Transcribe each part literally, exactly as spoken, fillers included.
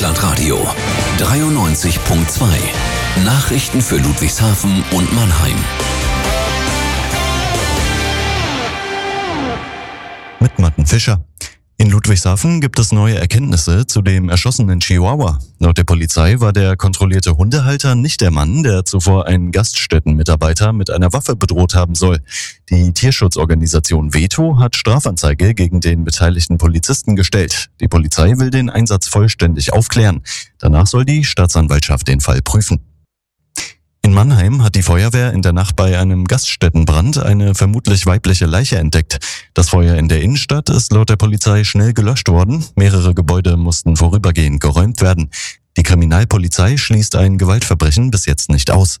Rockland Radio dreiundneunzig Komma zwei. Nachrichten für Ludwigshafen und Mannheim. Mit Martin Fischer. In Ludwigshafen gibt es neue Erkenntnisse zu dem erschossenen Chihuahua. Laut der Polizei war der kontrollierte Hundehalter nicht der Mann, der zuvor einen Gaststättenmitarbeiter mit einer Waffe bedroht haben soll. Die Tierschutzorganisation Veto hat Strafanzeige gegen den beteiligten Polizisten gestellt. Die Polizei will den Einsatz vollständig aufklären. Danach soll die Staatsanwaltschaft den Fall prüfen. In Mannheim hat die Feuerwehr in der Nacht bei einem Gaststättenbrand eine vermutlich weibliche Leiche entdeckt. Das Feuer in der Innenstadt ist laut der Polizei schnell gelöscht worden. Mehrere Gebäude mussten vorübergehend geräumt werden. Die Kriminalpolizei schließt ein Gewaltverbrechen bis jetzt nicht aus.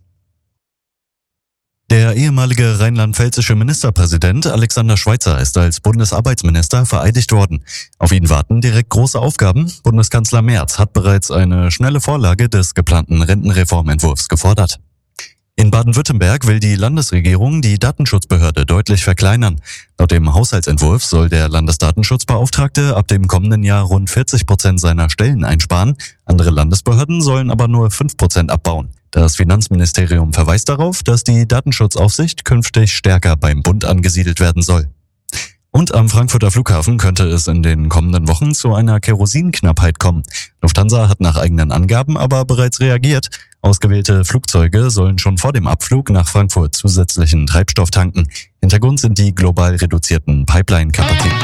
Der ehemalige rheinland-pfälzische Ministerpräsident Alexander Schweitzer ist als Bundesarbeitsminister vereidigt worden. Auf ihn warten direkt große Aufgaben. Bundeskanzler Merz hat bereits eine schnelle Vorlage des geplanten Rentenreformentwurfs gefordert. In Baden-Württemberg will die Landesregierung die Datenschutzbehörde deutlich verkleinern. Laut dem Haushaltsentwurf soll der Landesdatenschutzbeauftragte ab dem kommenden Jahr rund vierzig Prozent seiner Stellen einsparen. Andere Landesbehörden sollen aber nur fünf Prozent abbauen. Das Finanzministerium verweist darauf, dass die Datenschutzaufsicht künftig stärker beim Bund angesiedelt werden soll. Und am Frankfurter Flughafen könnte es in den kommenden Wochen zu einer Kerosinknappheit kommen. Lufthansa hat nach eigenen Angaben aber bereits reagiert. Ausgewählte Flugzeuge sollen schon vor dem Abflug nach Frankfurt zusätzlichen Treibstoff tanken. Hintergrund sind die global reduzierten Pipeline-Kapazitäten.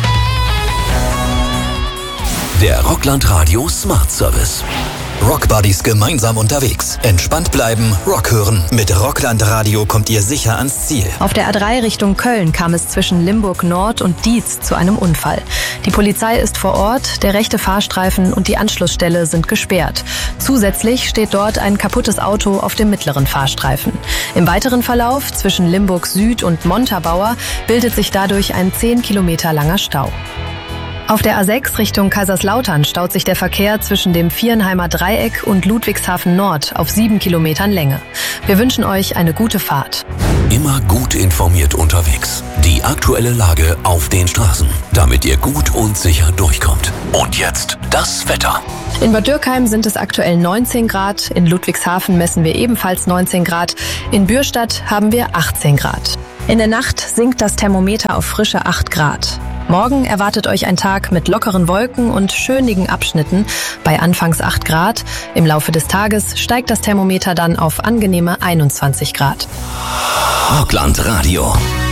Der Rockland Radio Smart Service. Rockbuddies gemeinsam unterwegs. Entspannt bleiben, Rock hören. Mit Rockland Radio kommt ihr sicher ans Ziel. Auf der A drei Richtung Köln kam es zwischen Limburg Nord und Dietz zu einem Unfall. Die Polizei ist vor Ort, der rechte Fahrstreifen und die Anschlussstelle sind gesperrt. Zusätzlich steht dort ein kaputtes Auto auf dem mittleren Fahrstreifen. Im weiteren Verlauf zwischen Limburg Süd und Montabaur bildet sich dadurch ein zehn Kilometer langer Stau. Auf der A sechs Richtung Kaiserslautern staut sich der Verkehr zwischen dem Viernheimer Dreieck und Ludwigshafen Nord auf sieben Kilometern Länge. Wir wünschen euch eine gute Fahrt. Immer gut informiert unterwegs. Die aktuelle Lage auf den Straßen, damit ihr gut und sicher durchkommt. Und jetzt das Wetter. In Bad Dürkheim sind es aktuell neunzehn Grad, in Ludwigshafen messen wir ebenfalls neunzehn Grad, in Bürstadt haben wir achtzehn Grad. In der Nacht sinkt das Thermometer auf frische acht Grad. Morgen erwartet euch ein Tag mit lockeren Wolken und schönigen Abschnitten bei anfangs acht Grad. Im Laufe des Tages steigt das Thermometer dann auf angenehme einundzwanzig Grad. Rockland Radio.